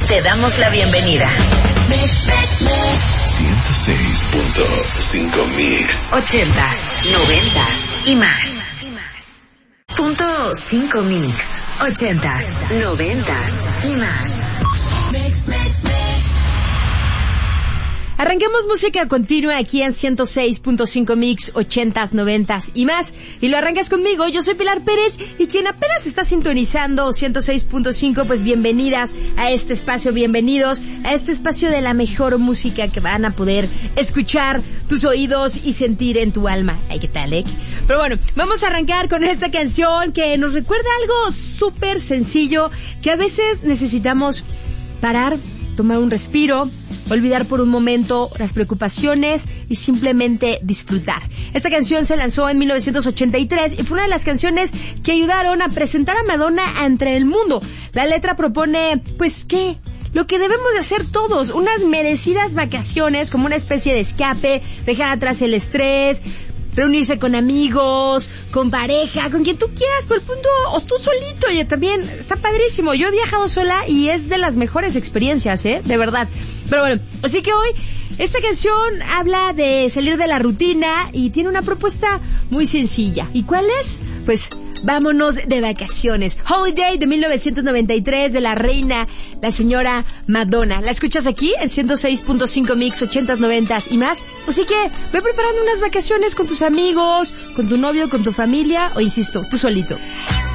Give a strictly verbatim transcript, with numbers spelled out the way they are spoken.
te damos la bienvenida. ciento seis punto cinco Mix. Ochentas, noventas y más. Punto cinco Mix. Ochentas, noventas y más. Arranquemos música continua aquí en ciento seis punto cinco Mix, ochentas, noventas y más. Y lo arrancas conmigo, yo soy Pilar Pérez, y quien apenas está sintonizando ciento seis punto cinco, pues bienvenidas a este espacio, bienvenidos a este espacio de la mejor música que van a poder escuchar tus oídos y sentir en tu alma. Ay, ¿qué tal, eh? Pero bueno, vamos a arrancar con esta canción que nos recuerda algo súper sencillo, que a veces necesitamos parar, tomar un respiro, olvidar por un momento las preocupaciones y simplemente disfrutar. Esta canción se lanzó en mil novecientos ochenta y tres y fue una de las canciones que ayudaron a presentar a Madonna ante el mundo. La letra propone, pues, ¿qué? Lo que debemos de hacer todos, unas merecidas vacaciones como una especie de escape, dejar atrás el estrés, reunirse con amigos, con pareja, con quien tú quieras, por el punto, o tú solito, oye, también está padrísimo. Yo he viajado sola y es de las mejores experiencias, ¿eh? De verdad. Pero bueno, así que hoy esta canción habla de salir de la rutina y tiene una propuesta muy sencilla. ¿Y cuál es? Pues vámonos de vacaciones. Holiday de mil novecientos noventa y tres de la reina, la señora Madonna. La escuchas aquí en ciento seis punto cinco Mix, ochentas, noventas y más. Así que ve preparando unas vacaciones con tus amigos, con tu novio, con tu familia o, insisto, tú solito.